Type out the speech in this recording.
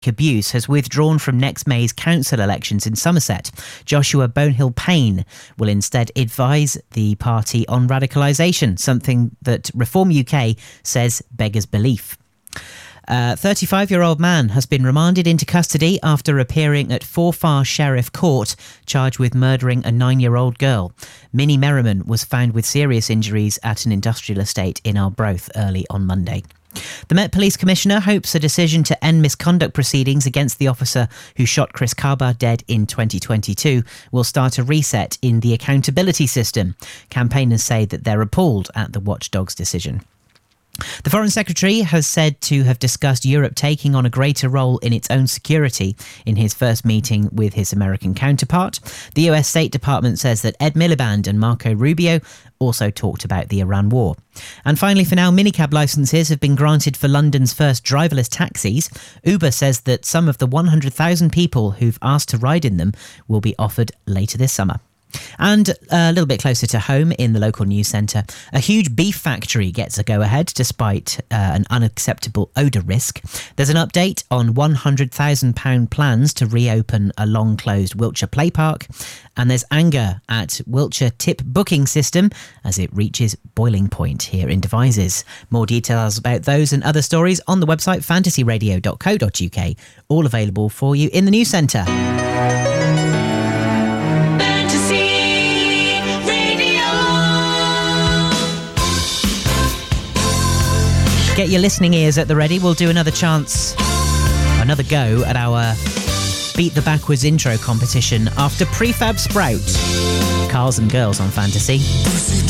abuse has withdrawn from next May's council elections in Somerset. Joshua Bonehill-Payne will instead advise the party on radicalisation, something that Reform UK says beggars belief. A 35-year-old man has been remanded into custody after appearing at Forfar Sheriff Court, charged with murdering a 9-year-old girl. Minnie Merriman was found with serious injuries at an industrial estate in Arbroath early on Monday. The Met Police Commissioner hopes a decision to end misconduct proceedings against the officer who shot Chris Carber dead in 2022 will start a reset in the accountability system. Campaigners say that they're appalled at the watchdog's decision. The Foreign Secretary has said to have discussed Europe taking on a greater role in its own security in his first meeting with his American counterpart. The US State Department says that Ed Miliband and Marco Rubio also talked about the Iran war. And finally, for now, minicab licences have been granted for London's first driverless taxis. Uber says that some of the 100,000 people who've asked to ride in them will be offered later this summer. And a little bit closer to home in the local news centre, a huge beef factory gets a go-ahead despite an unacceptable odour risk. There's an update on £100,000 plans to reopen a long-closed Wiltshire play park. And there's anger at Wiltshire tip booking system as it reaches boiling point here in Devizes. More details about those and other stories on the website fantasyradio.co.uk, all available for you in the news centre. Get your listening ears at the ready. We'll do another go at our Beat the Backwards intro competition after Prefab Sprout. Cars and Girls on Fantasy.